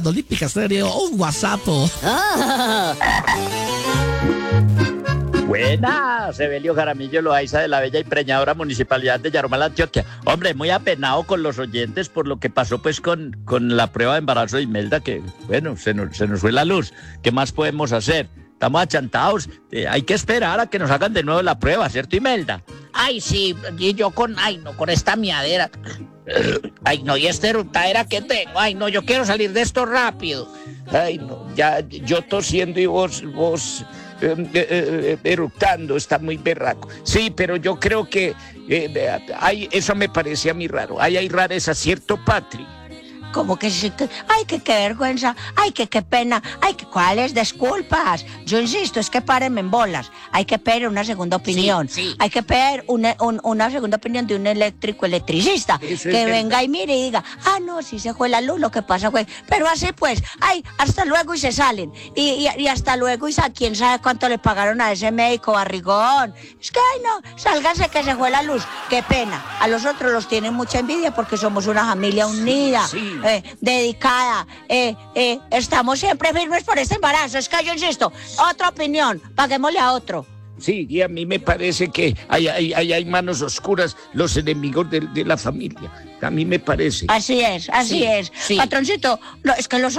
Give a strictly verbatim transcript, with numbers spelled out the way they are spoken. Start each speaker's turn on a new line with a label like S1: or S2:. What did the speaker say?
S1: escuchando Olímpica Estéreo, un WhatsApp.
S2: Ah.
S3: Buenas, Evelio Jaramillo Loaiza de la bella y preñadora Municipalidad de Yarumal, Antioquia. Hombre, muy apenado con los oyentes por lo que pasó pues con, con la prueba de embarazo de Imelda, que bueno, se nos, se nos fue la luz. ¿Qué más podemos hacer? Estamos achantados, eh, hay que esperar a que nos hagan de nuevo la prueba, ¿cierto, Imelda?
S2: Ay, sí, y yo con, ay, no, con esta miadera. Ay, no, y esta erutadera que tengo. Ay, no, yo quiero salir de esto rápido.
S3: Ay, no, ya yo tosiendo y vos, vos eh, eh, eh, eructando, está muy berraco. Sí, pero yo creo que eh, hay, eso me parece a mí raro. Hay, hay rareza, ¿cierto, Patri?
S4: Como que sí, que, ay, que qué vergüenza, ay, que qué pena, ay, que cuáles disculpas. Yo insisto, es que párenme en bolas. Hay que pedir una segunda opinión.
S2: Sí, sí.
S4: Hay que pedir una, un, una segunda opinión de un eléctrico electricista.
S3: Eso
S4: que
S3: es
S4: venga
S3: verdad.
S4: y mire y diga, ah, no, sí se fue la luz, lo que pasa fue. Pero así pues, ay, hasta luego y se salen. Y, y, y hasta luego y sa, quién sabe cuánto le pagaron a ese médico barrigón. Es que, ay, no, sálgase que se fue la luz. Qué pena. A los otros los tienen mucha envidia porque somos una familia unida.
S3: Sí.
S4: Eh, dedicada, eh, eh, estamos siempre firmes por este embarazo. Es que yo insisto, otra opinión, paguémosle a otro.
S3: Sí, y a mí me parece que hay, hay, hay, hay manos oscuras, los enemigos de, de la familia. A mí me parece.
S4: Así es, así
S2: Sí,
S4: es.
S2: sí.
S4: Patroncito, no, es que los